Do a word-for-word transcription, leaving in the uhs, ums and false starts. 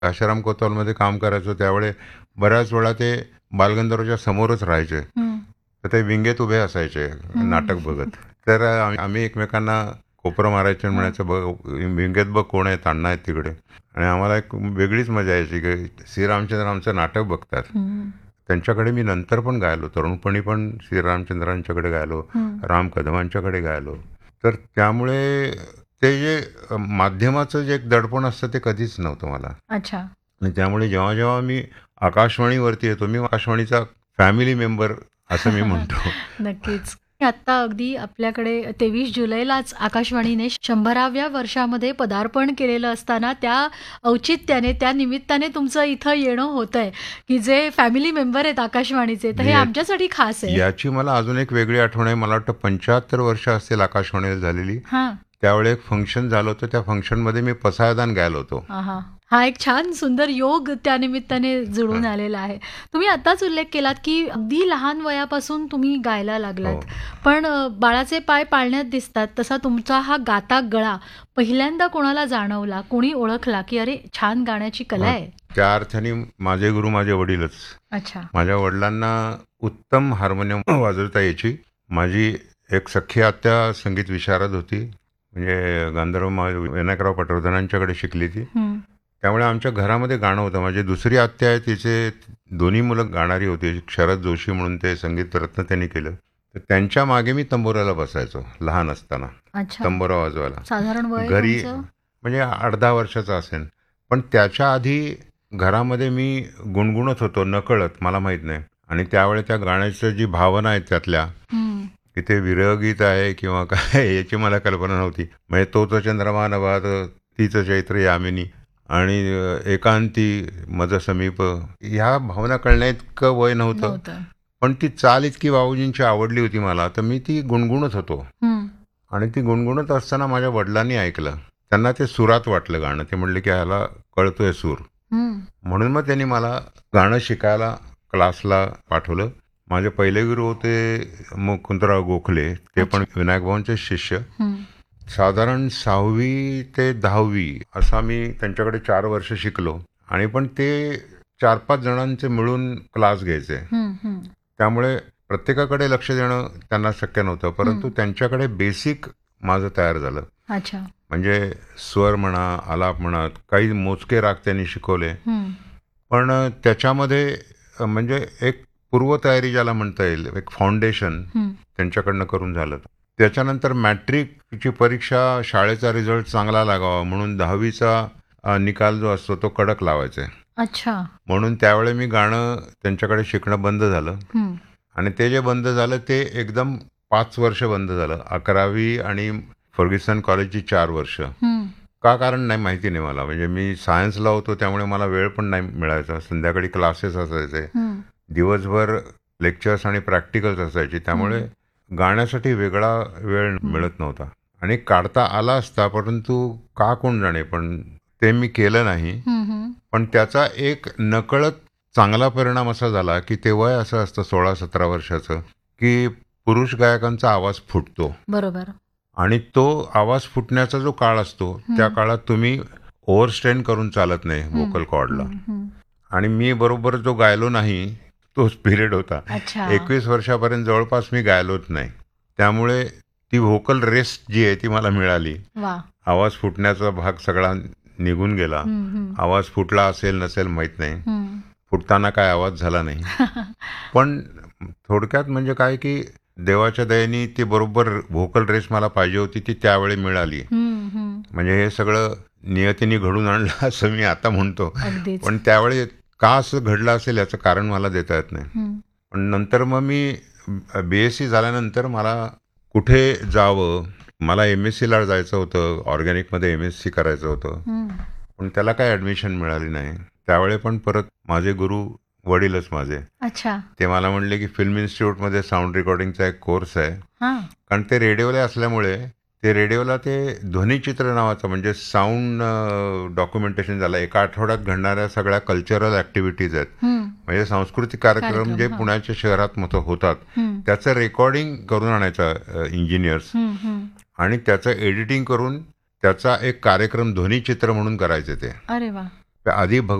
आशाराम कोतवालमध्ये काम करायचो त्यावेळे बऱ्याच वेळा ते बालगंधर्वच्या समोरच राहायचे. हं. तर ते विंगेत उभे असायचे हं. नाटक बघत. तर आम्ही आम्ही एकमेकांना कोपरं मारायचे आणि हां. म्हणायचं बघ विंगेत बघ कोण आहेत, अण्णा आहेत तिकडे. आणि आम्हाला एक वेगळीच मजा यायची की श्रीरामचंद्र आमचं नाटक बघतात. हं. त्यांच्याकडे मी नंतर पण गायलो, तरुणपणी पण श्रीरामचंद्रांच्याकडे गायलो, हं. राम कदमांच्याकडे गायलो. तर त्यामुळे ते जे अ, माध्यमाचं जे एक दडपण असतं ते कधीच नव्हतं मला. अच्छा. आणि त्यामुळे जेव्हा जेव्हा मी आकाशवाणीवरती येतो, मी आकाशवाणीचा फॅमिली मेंबर असं मी म्हणतो. नक्कीच. आत्ता अगदी आपल्याकडे तेवीस जुलैलाच आकाशवाणीने शंभराव्या वर्षामध्ये पदार्पण केलेलं असताना त्या औचित्याने, त्या निमित्ताने तुमचं इथं येणं होतंय, की जे फॅमिली मेंबर आहेत आकाशवाणीचे, तर हे या- आमच्यासाठी खास आहे. याची मला अजून एक वेगळी आठवण आहे. मला वाटतं पंच्याहत्तर वर्ष असतील आकाशवाणीला झालेली. हां. त्यावेळी एक फंक्शन झालं होतं. त्या फंक्शनमध्ये मी पसायदान गायलो होतो. आहा. हा एक छान सुंदर योग त्या निमित्ताने जुळून आलेला आहे. तुम्ही आत्ताच उल्लेख केलात, की अगदी लहान वयापासून तुम्ही गायला लागलात. हो. पण अ, बाळाचे पाय पाळण्यात दिसतात, तसा तुमचा हा गाता गळा पहिल्यांदा कोणाला जाणवला, कोणी ओळखला, की अरे छान गाण्याची कला आहे? त्या अर्थाने माझे गुरु माझे वडीलच. अच्छा. माझ्या वडिलांना उत्तम हार्मोनियम वाजवता यायची. माझी एक सख्खी आत्या संगीत विशारद होती. म्हणजे गांधर्व मा विनायकराव पटवर्धनांच्याकडे शिकली ती. हं. त्यामुळे आमच्या घरामध्ये गाणं होतं. माझी दुसरी आत्या आहे, तिचे दोन्ही मुलं गाणारी होती. शरद जोशी म्हणून ते संगीत रत्न त्यांनी केलं. तर त्यांच्या मागे मी तंबोऱ्याला बसायचो लहान असताना, अच्छा. तंबोरा वाजवायला. साधारण वय घरी तुमचं? म्हणजे आठ दहा वर्षाचा असेल. पण त्याच्या आधी घरामध्ये मी गुणगुणत होतो नकळत, मला माहीत नाही. आणि त्यावेळी त्या गाण्याचं जी भावना आहे त्यातल्या, हं. की ते विरहगीत आहे किंवा काय याची मला कल्पना नव्हती. म्हणजे तोच चंद्रमा नभात तीच चैत्र यामिनी आणि अ, एकांती मज समीप, ह्या भावना कळण्याइतकं वय नव्हतं. नव्हतं. पण ती चाल इतकी बाबूजींची आवडली होती मला, तर मी ती गुणगुणत होतो. हं. आणि ती गुणगुणत असताना माझ्या वडिलांनी ऐकलं. त्यांना ते सुरात वाटलं गाणं. ते म्हणले की ह्याला कळतोय सूर. हं. म्हणून मग त्यांनी मला गाणं शिकायला क्लासला पाठवलं. माझे पहिले गुरु होते मुकुंदराव गोखले. ते पण विनायक भाऊंचे शिष्य. हं. साधारण सहावी ते दहावी असा मी त्यांच्याकडे चार वर्ष शिकलो. आणि पण ते चार पाच जणांचे मिळून क्लास घ्यायचे. हं. हं. त्यामुळे प्रत्येकाकडे लक्ष देणं त्यांना शक्य नव्हतं. परंतु त्यांच्याकडे बेसिक माझं तयार झालं. अच्छा. म्हणजे स्वर म्हणा, आलाप म्हणा, काही मोजके राग त्यांनी शिकवले. हं. पण त्याच्यामध्ये अ, म्हणजे एक पूर्वतयारी ज्याला म्हणता येईल, एक फाउंडेशन हं. त्यांच्याकडनं करून झालं. त्याच्यानंतर मॅट्रिकची परीक्षा, शाळेचा रिझल्ट चांगला लागावा म्हणून दहावीचा अ, निकाल जो असतो तो कडक लावायचे. अच्छा. म्हणून त्यावेळी मी गाणं त्यांच्याकडे शिकणं बंद झालं. हं. आणि ते जे बंद झालं ते एकदम पाच वर्ष बंद झालं. अकरावी आणि फर्ग्युसन कॉलेजची चार वर्ष. हं. का कारण नाही माहिती नाही मला. म्हणजे मी सायन्सला होतो त्यामुळे मला वेळ पण नाही मिळायचा. संध्याकाळी क्लासेस असायचे, हं. दिवसभर लेक्चर्स आणि प्रॅक्टिकल्स असायची. त्यामुळे गाण्यासाठी वेगळा वेळ मिळत नव्हता. आणि काढता आला असता, परंतु का कोण जाणे, पण ते मी केलं नाही. हं. हं. पण त्याचा एक नकळत चांगला परिणाम असा झाला की ते वय असं असतं सोळा सतरा वर्षाचं, की पुरुष गायकांचा आवाज फुटतो. बरोबर. आणि तो आवाज फुटण्याचा जो काळ असतो त्या काळात तुम्ही ओव्हरस्ट्रेन करून चालत नाही व्होकल कॉर्डला. हं. हं. आणि मी बरोबर जो गायलो नाही तोच पिरियड होता. अच्छा. एकवीस वर्षापर्यंत जवळपास मी गायलोच नाही. त्यामुळे ती व्होकल रेस्ट जी आहे ती मला मिळाली. वा. आवाज फुटण्याचा भाग सगळा निघून गेला. हं. हं. आवाज फुटला असेल नसेल माहीत नाही. हं. फुटताना काय आवाज झाला नाही. पण थोडक्यात म्हणजे काय की देवाच्या दयेने ती बरोबर व्होकल रेस्ट मला पाहिजे होती ती त्यावेळी मिळाली. हं. हं. म्हणजे हे सगळं नियतीने घडून आणलं असं मी आता म्हणतो. अगदीच. पण त्यावेळी का असं घडलं असेल याचं कारण मला देता येत नाही. हं. पण नंतर मग मी बी एस सी झाल्यानंतर मला कुठे जावं, मला एम एस सीला जायचं होतं, ऑर्गॅनिकमध्ये एम एस सी करायचं होतं. हं. पण त्याला काही ॲडमिशन मिळाली नाही. त्यावेळी पण परत माझे गुरु वडीलच माझे. अच्छा. ते मला म्हणले की फिल्म इन्स्टिट्यूटमध्ये साऊंड रेकॉर्डिंगचा एक कोर्स आहे. हां. कारण ते रेडिओला असल्यामुळे ते रेडिओला ते ध्वनिचित्र नावाचं म्हणजे साऊंड डॉक्युमेंटेशन झालं. एका आठवड्यात घडणाऱ्या सगळ्या कल्चरल ॲक्टिव्हिटीज आहेत. हं. म्हणजे सांस्कृतिक कार्यक्रम कार्यक्रम, जे हां. पुण्याच्या शहरात मत होतात हं. त्याचं रेकॉर्डिंग करून आणायचं इंजिनियर्स. हं. हं. आणि त्याचं एडिटिंग करून त्याचा एक कार्यक्रम ध्वनिचित्र म्हणून करायचे ते. अरे वा. आधी भग